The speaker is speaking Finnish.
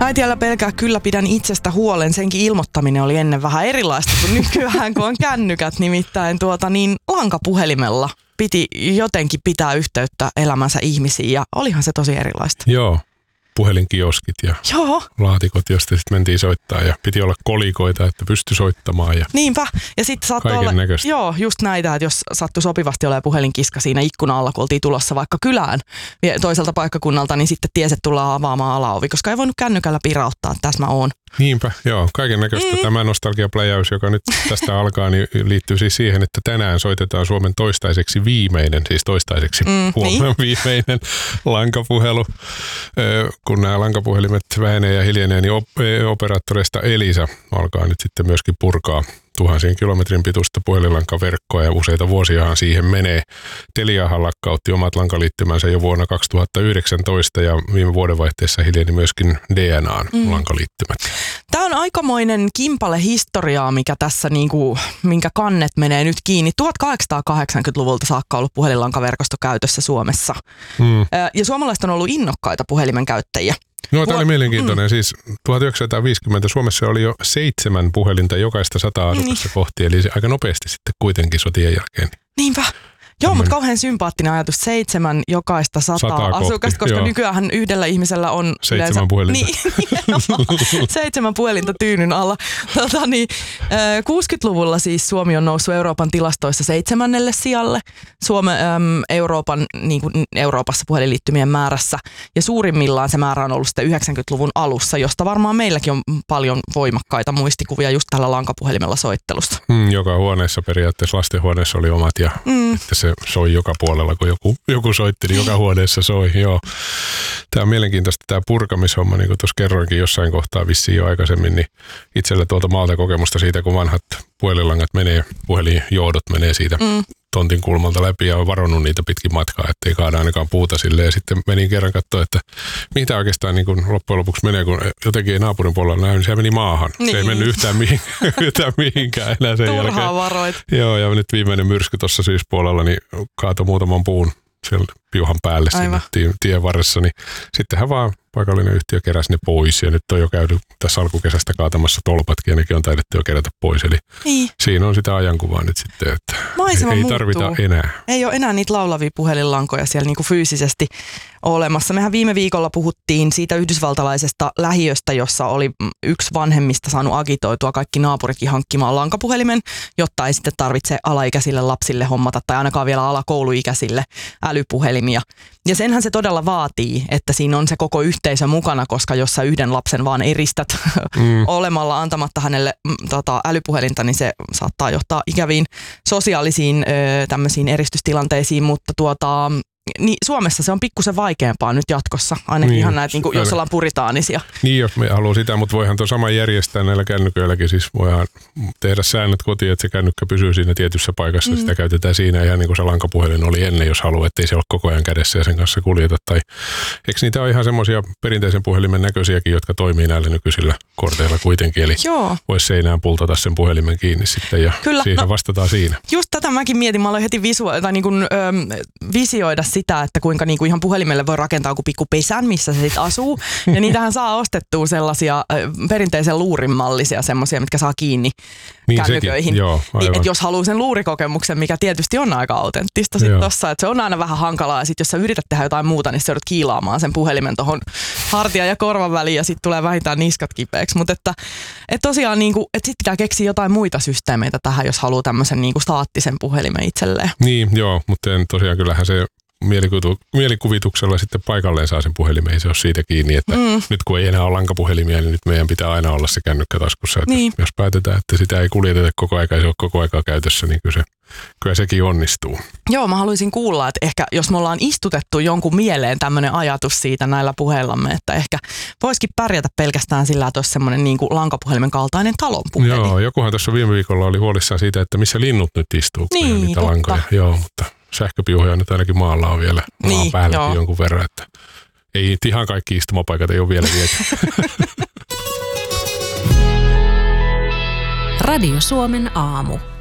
Äitiällä pelkää kyllä pidän itsestä huolen. Senkin ilmoittaminen oli ennen vähän erilaista kuin nykyään, kun on kännykät. Nimittäin lankapuhelimella piti jotenkin pitää yhteyttä elämänsä ihmisiin ja olihan se tosi erilaista. Joo. Puhelinkioskit ja laatikot, josta sitten mentiin soittaa ja piti olla kolikoita, että pystyi soittamaan. Ja niinpä. Ja sitten saattoi olla, just näitä, että jos sattui sopivasti olemaan puhelinkiska siinä ikkuna alla, kun oltiin tulossa vaikka kylään toiselta paikkakunnalta, niin sitten tiesi, että tullaan avaamaan alaovi, koska ei voinut kännykällä pirauttaa, että tässä mä oon. Niinpä, joo. Kaiken näköistä. Tämä nostalgiapläjäys, joka nyt tästä alkaa, niin liittyy siis siihen, että tänään soitetaan Suomen toistaiseksi viimeinen viimeinen lankapuhelu. Kun nämä lankapuhelimet vähenee ja hiljenee, niin operaattoreista Elisa alkaa nyt sitten myöskin purkaa tuhansien kilometrin pituista puhelinlankaverkkoa ja useita vuosiahan siihen menee. Teliahan lakkautti omat lankaliittymänsä jo vuonna 2019 ja viime vuodenvaihteessa hiljeni myöskin DNAn lankaliittymät. Tämä on aikamoinen kimpale historiaa, mikä tässä minkä kannet menee nyt kiinni. 1880-luvulta saakka ollut puhelinlankaverkosto käytössä Suomessa. Ja suomalaiset on ollut innokkaita puhelimen käyttäjiä. No, tämä oli mielenkiintoinen. Siis 1950 Suomessa oli jo 7 puhelinta jokaista 100 asukasta kohti, eli aika nopeasti sitten kuitenkin sotien jälkeen. Niinpä. Joo, mutta kauhean sympaattinen ajatus. 7 jokaista 100 asukasta, koska nykyään yhdellä ihmisellä on 7 puhelinta. Niin, 7 puhelinta tyynyn alla. 60-luvulla siis Suomi on noussut Euroopan tilastoissa 7. sijalle. Euroopassa puhelinliittymien määrässä. Ja suurimmillaan se määrä on ollut sitten 90-luvun alussa, josta varmaan meilläkin on paljon voimakkaita muistikuvia just tällä lankapuhelimella soittelusta. Joka huoneessa periaatteessa, lastenhuoneessa oli omat ja että se soi joka puolella, kun joku soitti, niin joka huoneessa soi. Joo. Tämä on mielenkiintoista tämä purkamishomma, niin kuin tuossa kerroinkin jossain kohtaa vissiin jo aikaisemmin, niin itsellä tuolta maalta kokemusta siitä, kun vanhat puhelinlangat menee, puhelinjohdot menee siitä tontin kulmalta läpi ja on varonnut niitä pitkin matkaa, ettei kaada ainakaan puuta silleen. Ja sitten menin kerran katsoa, että mitä oikeastaan niin kun loppujen lopuksi menee, kun jotenkin ei naapurin puolella näy, niin se meni maahan. Niin. Se ei mennyt yhtään mihinkään enää sen jälkeen. Turhaa varoit. Joo, ja nyt viimeinen myrsky tuossa syyspuolella, niin kaatoi muutaman puun siellä piuhan päälle siinä tien varressa, niin sittenhän vaan paikallinen yhtiö keräsi ne pois ja nyt on jo käynyt tässä alkukesästä kaatamassa tolpatkin ja nekin on taidettu jo kerätä pois. Eli siinä on sitä ajankuvaa nyt sitten, että maisema ei muuttuu. Tarvita enää. Ei ole enää niitä laulavia puhelinlankoja siellä niinku fyysisesti olemassa. Mehän viime viikolla puhuttiin siitä yhdysvaltalaisesta lähiöstä, jossa oli yksi vanhemmista saanut agitoitua kaikki naapuritkin hankkimaan lankapuhelimen, jotta ei sitten tarvitse alaikäisille lapsille hommata tai ainakaan vielä alakouluikäisille älypuhelimia. Ja senhän se todella vaatii, että siinä on se koko yhteisö mukana, koska jos sä yhden lapsen vaan eristät olemalla antamatta hänelle älypuhelinta, niin se saattaa johtaa ikäviin sosiaalisiin tämmöisiin eristystilanteisiin, mutta niin Suomessa se on pikkusen vaikeampaa nyt jatkossa, ainakin ihan näitä, niin kuin, jos ollaan puritaanisia. Niin, jos me haluaa sitä, mutta voihan tuon sama järjestää näillä kännyköilläkin. Siis voidaan tehdä säännöt kotiin, että se kännykkä pysyy siinä tietyssä paikassa. Sitä käytetään siinä ihan niin kuin se lankapuhelin oli ennen, jos haluaa, ettei se ole koko ajan kädessä ja sen kanssa kuljeta. Tai eikö niitä ole ihan semmoisia perinteisen puhelimen näköisiäkin, jotka toimii näillä nykyisillä korteilla kuitenkin. Eli voisi seinään pultata sen puhelimen kiinni sitten ja siihen vastataan siinä. Just tätä mäkin mietin. Mä aloin heti visioida sitä, että kuinka niinku ihan puhelimelle voi rakentaa joku pikku pesän, missä se sitten asuu. Ja niitähän saa ostettua sellaisia perinteisen luurin mallisia semmoisia, mitkä saa kiinni kännyköihin. Niin, jos haluaa sen luurikokemuksen, mikä tietysti on aika autenttista sitten tossa, että se on aina vähän hankalaa. Ja sitten jos sä yrität tehdä jotain muuta, niin sä joudut kiilaamaan sen puhelimen tohon hartian ja korvan väliin ja sitten tulee vähintään niskat kipeäksi. Mutta että tosiaan niinku, että sitten pitää keksiä jotain muita systeemeitä tähän, jos haluaa tämmöisen niinku staattisen puhelimen itselleen. Niin, joo, mutta tosiaan kyllähän se mielikuvituksella sitten paikalleen saa sen puhelimen, ei se ole siitä kiinni, että nyt kun ei enää ole lankapuhelimia, niin nyt meidän pitää aina olla se kännykkä taskussa. Jos päätetään, että sitä ei kuljeteta koko aika, ei se ole koko aikaa käytössä, niin kyllä sekin onnistuu. Joo, mä haluaisin kuulla, että ehkä jos me ollaan istutettu jonkun mieleen tämmöinen ajatus siitä näillä puheillamme, että ehkä voisikin pärjätä pelkästään sillä, että olisi semmoinen niin kuin lankapuhelimen kaltainen talonpuhelin. Joo, jokuhan tuossa viime viikolla oli huolissaan siitä, että missä linnut nyt istuu, kun ei niitä lankoja. Joo, mutta sähköpiuhoja nyt ainakin maalla on vielä maan päälläkin jonkun verran, että ei ihan kaikki istumapaikat ei ole vielä viety. Radio Suomen aamu.